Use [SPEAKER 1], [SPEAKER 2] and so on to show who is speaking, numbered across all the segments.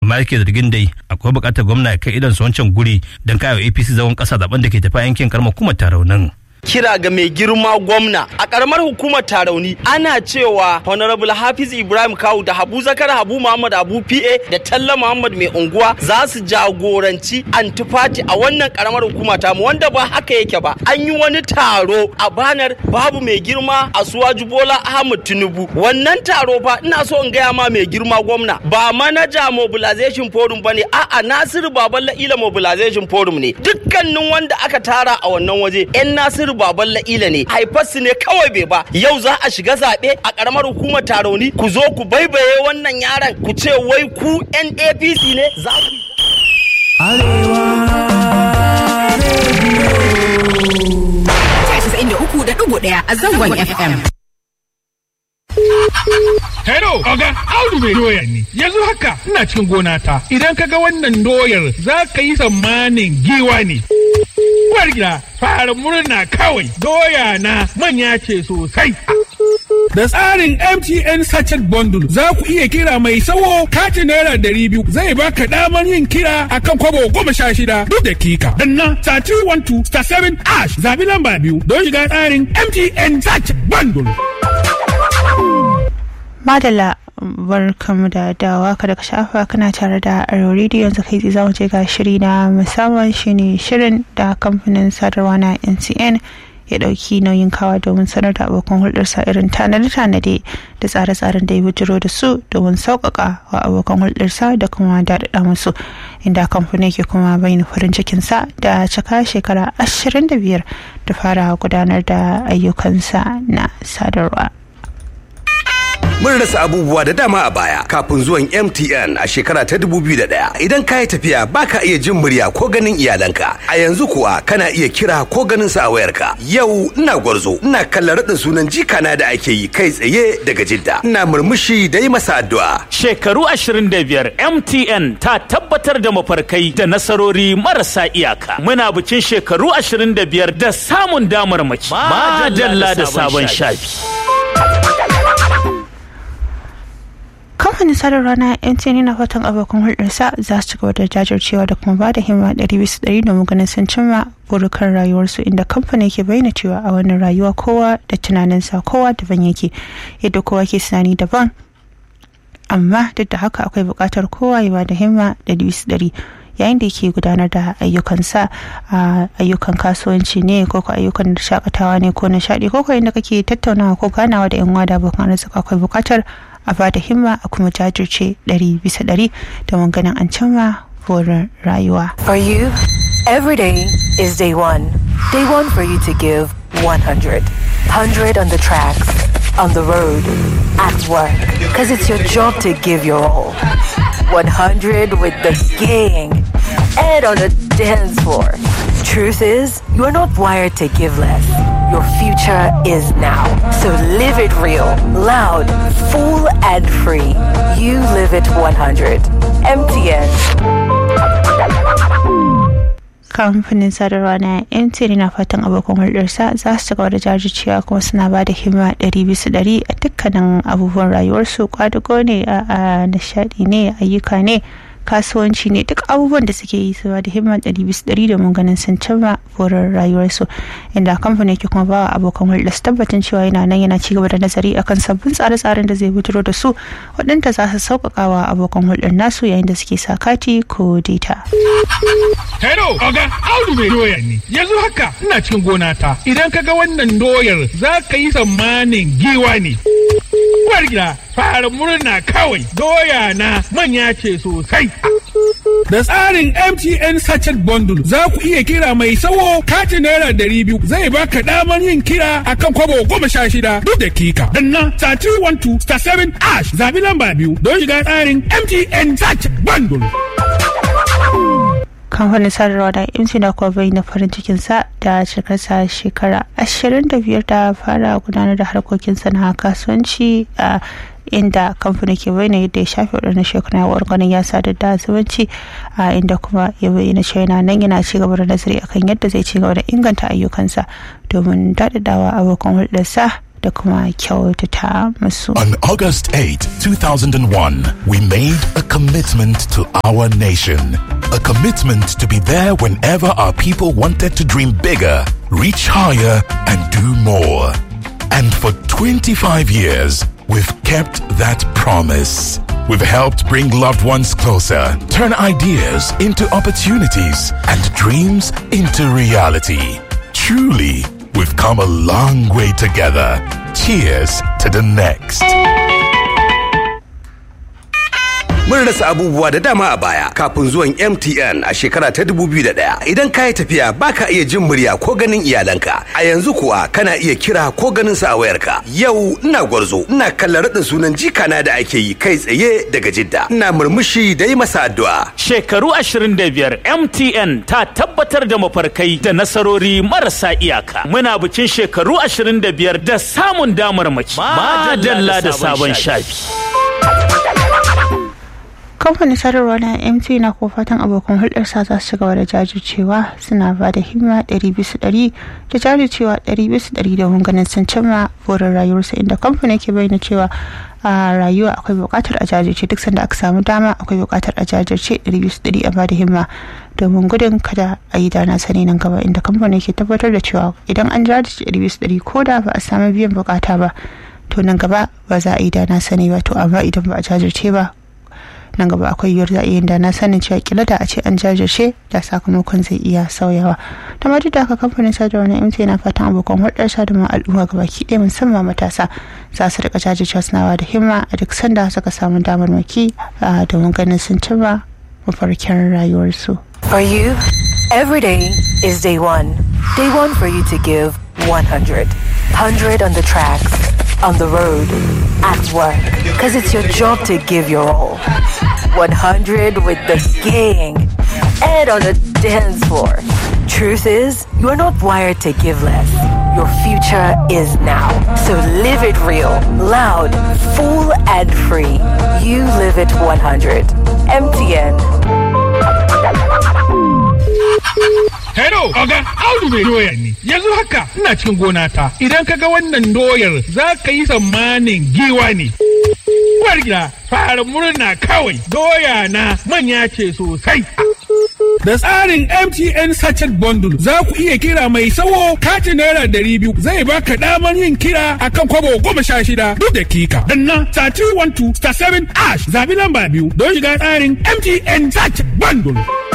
[SPEAKER 1] amma yake zargin dai akwai buƙatar gwamna ya kai idan su wancan guri don kawo APC zagon ƙasa zaben da ke tafiya yankin karamar hukumar Taraunin.
[SPEAKER 2] Kira ga mai girma gwamna a karamar hukumar Tarauni ana cewa Honorable Hafiz Ibrahim Kawu da Habu Zakar Habu Muhammad Abu PA da Talla Muhammad mai unguwa za su jagoranci antifati a wannan karamar hukuma tamu wanda ba haka yake ba. An yi wani taro a banar babu mai girma Asuwaju Bola Ahmed Tinubu. Wannan taro fa ina so in gaya ma mai girma gwamna ba manaja mobilization forum bane, a'a Nasiru Baballa Ila mobilization forum ne. Dukkanin wanda aka tara a wannan waje 'yan Nasiru Baban La'ila ne, haifarsu ne kawai bai ba. Yau za a shiga zaɓe a ƙaramar hukumar Tarauni, ku zo ku baibaye wannan yaran ku ce wai ku NAPC ne za ku.
[SPEAKER 3] Arewa Radio 93.1 a zangon FM.
[SPEAKER 4] Hello, Oga, Audu mai doya ne. Yanzu haka ina cikin gona ta. Idan ka ga wannan doyar za ka yi tsammanin giwa ne. Uwar gida, fara murna kawai. Doya na manya ce sosai. Da tsarin MTN Sachet Bundle za ku iya kira mai sawo katin naira 200 zai baka damar yin kira akan kwabo 16 duk dakika. Danna *312*7# zabi lamba 2 don shiga tsarin MTN Sachet Bundle.
[SPEAKER 5] Madalla barkamu da dawa kada ka shafa kana tare da Aro Radio yanzu kai za mu je ga shiri na musamman shine shirin da kamfanin sadarwa na NCN ya dauki nauyin kawa domin sanar da abokan hulɗarsa irin tanade da tsare-tsaren da ya bujiro da su domin sauƙaƙa wa abokan hulɗarsa da kuma daɗaɗa musu, inda kamfanin ke kuma bayyana farin cikinsa da cika shekara 25 da fara gudanar da ayyukansa na sadarwa.
[SPEAKER 6] Mun rasa abubuwa da dama a baya kafin zuwan MTN a shekara ta 2001. Idan ka yi tafiya baka iya jin murya ko ganin iyalanka. A yanzu kuwa kana iya kira ko ganin sa a wayarka. Yau ina Gwarzo, ina kallon raɗin sunan jikana da ake yi kai tsaye daga Jidda. Ina murmushi da yi masa addu'a.
[SPEAKER 7] Shekaru 25 MTN ta tabbatar da mafarkai da nasarori marasa iyaka. Muna bikin shekaru 25 da samun damar mace. Madalla da sabon shafi.
[SPEAKER 5] Kamfanin sadarwa na MTN na fatan abokan hulɗarsa za su ci gaba da jajircewa da kuma ba da himma 100% domin ganin sun cimma burukan rayuwarsu, inda kamfanin ke bayyana cewa a wannan rayuwa kowa da tunaninsa, kowa daban yake, yadda kowa ke tunani daban, amma duk da haka akwai buƙatar kowa ya ba da himma 100% yayin da yake gudanar da ayyukansa, a ayyukan kasuwanci ne ko ayyukan shakatawa ne ko nishaɗi ko inda kake tattaunawa ko ganawa da 'yan uwa da abokan arziki, akwai buƙatar a bada himma a kuma jajirce 100% domin ganin an cimma burin rayuwa.
[SPEAKER 8] For you, every day is day one. Day one for you to give 100. 100 on the tracks, on the road, at work. Because it's your job to give your all. 100 with the gang and on the dance floor. Truth is, you are not wired to give less. Your future is now. So live it real, loud, full and free. You live it 100. MTN.
[SPEAKER 5] Kamfanin sadarwa na MTN na fatan abokan hulɗarsa za su cigaba da jajircewa kuma suna ba da himma 100% a dukkanin abubuwan rayuwarsu, kwadugo ne, a nishaɗi ne, ayyuka ne, kasuwanci ne, duk abubuwan da suke yi su ba da himma 100% domin ganin sun cimma burin rayuwarsu, inda kamfanin ke kuma ba abokan hulɗa su tabbatin cewa yana nan yana cigaba da nazari akan sabbin tsare-tsaren da zai bujiro da su waɗanda za su sauƙaƙa wa abokan hulɗar nasu yayin da suke sa kati ko data.
[SPEAKER 4] Hello, Oga, Audu mai doya ne. Yanzu haka ina cikin gona ta. Idan ka ga wannan doyar za ka yi tsammanin giwa ne. Uwar gida, fara murna kawai. Doya na manya ce sosai. Da tsarin MTN Sachet Bundle za ku iya kira mai sawo katin naira 200 zai baka damar yin kira akan kwabo 16 duk dakika. Danna *312*7# zabi lamba 2 don shiga tsarin MTN Sachet Bundle.
[SPEAKER 5] Kamfanin sadarwa da MTN da kuwa bayyana farin cikinsa da cikarsa shekara 25 da fara gudanar da harkokinsa na kasuwanci, a inda kamfanin ke bayyana yadda ya shafe waɗannan shekara wargwanin ya sadar da zumunci, a inda kuma ya bayyana cewa yana nan yana ci gaba da nazari akan yadda zai ci gaba da inganta ayyukansa domin daɗaɗawa abokan hulɗarsa da kuma kyautata musu.
[SPEAKER 9] On August 8, 2001, we made a commitment to our nation. A commitment to be there whenever our people wanted to dream bigger, reach higher, and do more. And for 25 years, we've kept that promise. We've helped bring loved ones closer, turn ideas into opportunities, and dreams into reality. Truly, we've come a long way together. Cheers to the next.
[SPEAKER 6] Mun rasa abubuwa da dama a baya kafin zuwan MTN a shekara ta 2001. Idan ka yi tafiya baka iya jin murya ko ganin iyalanka. A yanzu kuwa kana iya kira ko ganin sa a wayarka. Yau ina Gwarzo, ina kallon raɗin sunan jikana da ake yi kai tsaye daga Jidda. Ina murmushi da yi masa addu'a.
[SPEAKER 7] Shekaru 25 MTN ta tabbatar da mafarkai da nasarori marasa iyaka. Muna bikin shekaru 25 da samun damarmaki. Madalla da sabon shafi.
[SPEAKER 5] Kamfanin sadarwa na MT na ko fatan abokan hulɗarsa za su gaba da jajircewa suna ba da himma 100% da jajircewa 100% domin ganin sun cimma burin rayuwarsa, inda kamfanin ke bayyana cewa a rayuwa akwai buƙatar a jajirce duk sanda aka samu dama, akwai buƙatar a jajirce 100% a ba da himma domin gudun kada a yi dana sani nan gaba, inda kamfanin ke tabbatar da cewa idan an jajirce 100% ko da ba a samu biyan buƙata ba to nan gaba ba za a yi dana sani ba, to amma idan ba a jajirce ba nan gaba akwai yiwuwar za a yi da na sanin cewa kila da a ce an jajirce da sakamakon zai iya sauyawa. Ta ma duk da haka kamfanin sadarwa na MT yana fatan abokan hulɗarsa da ma al'umma gabaki ɗaya musamman matasa za su rika jajircewa suna da himma a duk sanda suka samu damarmaki domin ganin sun cimma mafarkin rayuwarsu.
[SPEAKER 8] For you, every day is day one. Day one for you to give 100. 100 on the tracks, on the road, at work. Because it's your job to give your all. 100 with the gang and on the dance floor. Truth is, you're not wired to give less. Your future is now. So live it real, loud, full and free. You live it 100. MTN.
[SPEAKER 4] Hello, Oga, Audu mai doya ne. Yanzu haka ina cikin gona ta. Idan ka ga wannan doyar za ka yi tsammanin giwa ne. Uwar gida, fara murna kawai. Doya na manya ce sosai. Da tsarin MTN Sachet Bundle za ku iya kira mai sawo katin naira 200 zai baka damar yin kira akan kwabo 16 duk dakika. Danna *312*7# zabi lamba 2 don shiga tsarin MTN Sachet Bundle.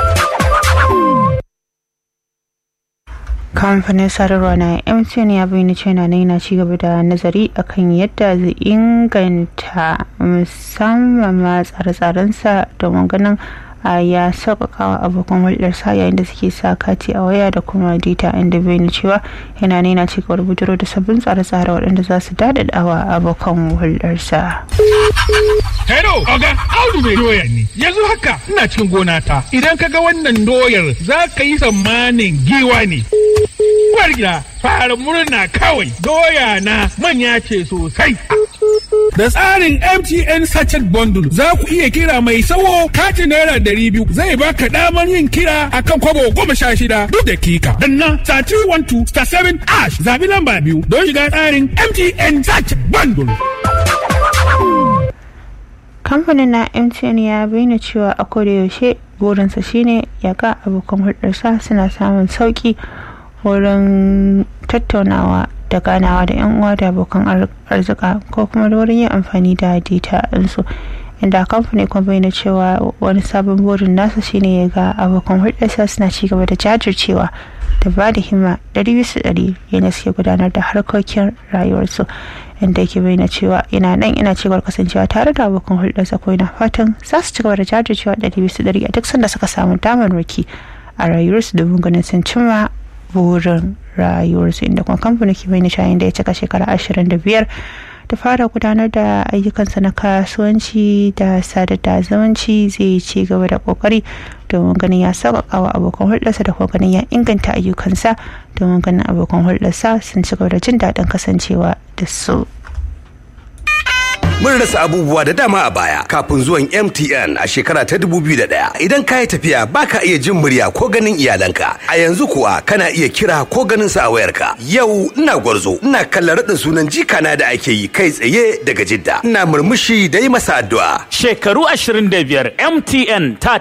[SPEAKER 5] Kamfanin sadarwa na MTN ya bayyana cewa yana ci gaba da nazari akan yadda zai inganta musamman ma tsare-tsarensa domin ganin ya sauƙaƙawa abokan hulɗarsa yayin da suke sa kati a waya da kuma data, inda bayyana cewa yana nuna ci gaba da bujiro da sabbin tsare-tsare waɗanda za su daɗaɗawa abokan hulɗarsa.
[SPEAKER 4] Hello, Oga, Audu mai doya ne. Yanzu haka ina cikin gona ta. Idan ka ga wannan doyar za ka yi tsammanin giwa ne. Uwar gida, fara murna kawai. Doya na manya ce sosai. Da tsarin MTN Sachet Bundle za ku iya kira mai sawo katin naira 200 zai baka damar yin kira akan kwabo 16 duk dakika. Danna *312*7# zabi lamba 2 don shiga tsarin MTN Sachet Bundle.
[SPEAKER 5] Kamfanin na MTN ya bayyana cewa a kodayaushe burinsa shine ya ga abokan hulɗarsa suna samun sauki wurin tattaunawa da ganawa da 'yan uwa da abokan arzika ko kuma da wurin yin amfani da data ɗinsu, inda kamfani kuma bayyana cewa wani sabon burin nasa shine ya ga abokan hulɗarsa suna ci gaba da jajircewa da ba da himma 100% yana suke gudanar da harkokin rayuwarsu, inda yake bayyana cewa ina cigaba da kasancewa tare da abokan hulɗarsa ko ina fatan za su ci gaba da jajircewa 100% a duk sanda suka samu damarmaki a rayuwarsu domin ganin sun cimma burin rayuwarsu, inda kuma kamfanin ke bayyana cewa da ya cika shekara 25 da fara gudanar da ayyukansa na kasuwanci da sadar da zumunci zai ci gaba da kokari domin ganin ya sauƙaƙa wa abokan hulɗarsa da kuma ganin ya inganta ayyukansa domin ganin abokan hulɗarsa sun ci gaba da jin daɗin kasancewa da su.
[SPEAKER 6] Mun rasa abubuwa da dama a baya kafin zuwan MTN a shekara ta 2001. Idan ka yi tafiya baka iya jin murya ko ganin iyalanka. A yanzu kuwa kana iya kira ko ganin sa a wayarka. Yau ina Gwarzo, ina kallon raɗin sunan jikana da ake yi kai tsaye daga Jidda. Ina murmushi da yi masa addu'a.
[SPEAKER 7] Shekaru 25 MTN ta